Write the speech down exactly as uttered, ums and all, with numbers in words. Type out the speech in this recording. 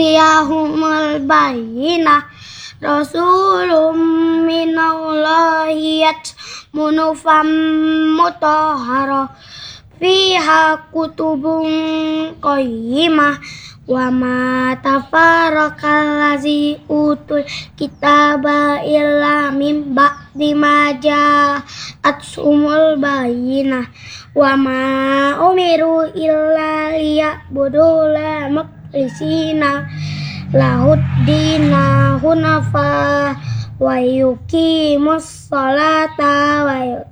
Yahumul bayyinah rasulun minallahi yatmunu fam mutahhara fiha kutubun qayyimah wa ma tafarraqal ladzi utul kitaba illa mim ba'di ma ja'athumul bayyinah wa ma umiru illa liya'budu la mukhlisina lahuddina hunafa wa yuqimus salata wa